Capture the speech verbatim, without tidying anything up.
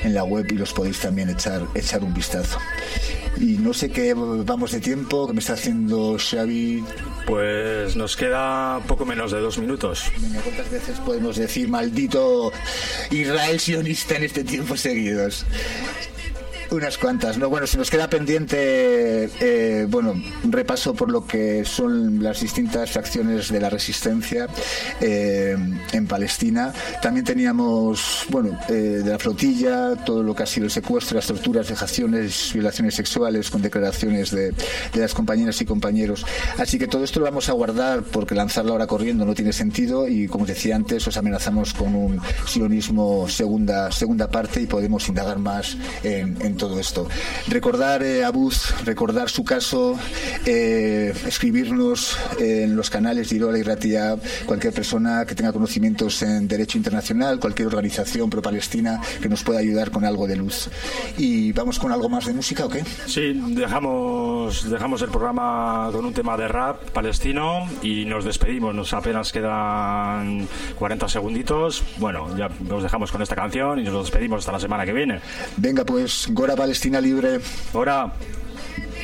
en la web y los podéis también echar, echar un vistazo. Y no sé qué vamos de tiempo, que me está haciendo Xavi. Pues nos queda poco menos de dos minutos. ¿Cuántas veces podemos decir maldito Israel sionista en este tiempo seguidos? Unas cuantas, ¿no? Bueno, se nos queda pendiente, eh, bueno, un repaso por lo que son las distintas fracciones de la resistencia eh, en Palestina. También teníamos, bueno, eh, de la flotilla, todo lo que ha sido el secuestro, las torturas, vejaciones, violaciones sexuales, con declaraciones de, de las compañeras y compañeros. Así que todo esto lo vamos a guardar porque lanzarlo ahora corriendo no tiene sentido y, como os decía antes, os amenazamos con un sionismo segunda, segunda parte y podemos indagar más en, en todo esto. Recordar eh, a Buz, recordar su caso, eh, escribirnos eh, en los canales de Irola y Ratia, cualquier persona que tenga conocimientos en derecho internacional, cualquier organización pro-palestina que nos pueda ayudar con algo de luz. ¿Y vamos con algo más de música o qué? Sí, dejamos, dejamos el programa con un tema de rap palestino y nos despedimos. Nos apenas quedan cuarenta segunditos. Bueno, ya nos dejamos con esta canción y nos despedimos hasta la semana que viene. Venga, pues, Gora Palestina libre. Gora.